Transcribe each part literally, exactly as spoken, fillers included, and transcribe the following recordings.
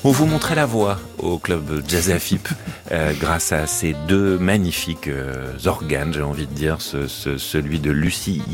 On vous montrait la voie au club Jazz A F I P euh, grâce à ces deux magnifiques euh, organes, j'ai envie de dire, ce, ce, celui de Lucie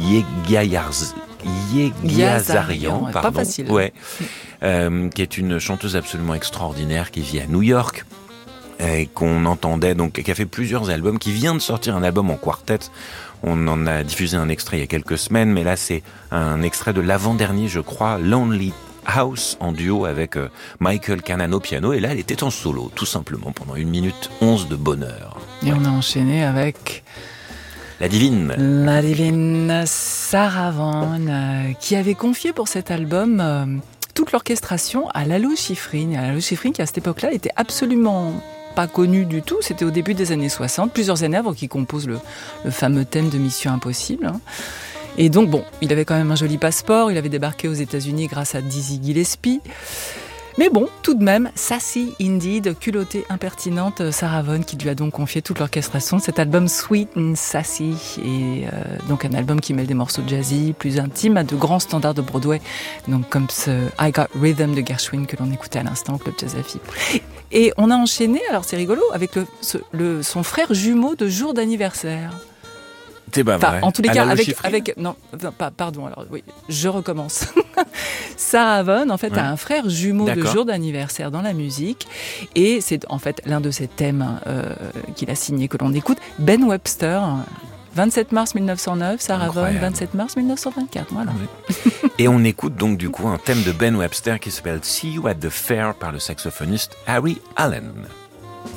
Yegiazarian, pardon, pas facile. Ouais, euh, qui est une chanteuse absolument extraordinaire qui vit à New York. Et qu'on entendait, donc, qui a fait plusieurs albums, qui vient de sortir un album en quartet. On en a diffusé un extrait il y a quelques semaines, mais là c'est un extrait de l'avant-dernier, je crois, Lonely House, en duo avec euh, Michael Cannon au piano. Et là, elle était en solo, tout simplement, pendant une minute onze de bonheur. Et ouais. On a enchaîné avec... La divine. La divine Sarah Vaughan, euh, qui avait confié pour cet album... Euh, toute l'orchestration à Lalo Schifrin. Lalo Schifrin, qui à cette époque-là était absolument pas connu du tout. C'était au début des années soixante, plusieurs années avant qu'il compose le, le fameux thème de Mission Impossible. Hein. Et donc, bon, il avait quand même un joli passeport. Il avait débarqué aux États-Unis grâce à Dizzy Gillespie. Mais bon, tout de même, sassy indeed, culottée, impertinente, Sarah Vaughan, qui lui a donc confié toute l'orchestration de cet album Sweet and Sassy. Et euh, donc un album qui mêle des morceaux jazzy, plus intimes, à de grands standards de Broadway, donc comme ce I Got Rhythm de Gershwin que l'on écoutait à l'instant au Club Jazz A F I P. Et on a enchaîné, alors c'est rigolo, avec le, ce, le, son frère jumeau de jour d'anniversaire. C'est pas vrai. Enfin, en tous les cas, Lalo avec, Schifrin avec, non, pas, pardon, alors, oui, je recommence. Sarah Vaughan, en fait, ouais. a un frère jumeau D'accord. de jour d'anniversaire dans la musique. Et c'est, en fait, l'un de ses thèmes, euh, qu'il a signé, que l'on écoute, Ben Webster. vingt-sept mars mille neuf cent neuf, Sarah Vaughan, vingt-sept mars mille neuf cent vingt-quatre, voilà. Oui. Et on écoute donc, du coup, un thème de Ben Webster qui s'appelle See You at the Fair par le saxophoniste Harry Allen.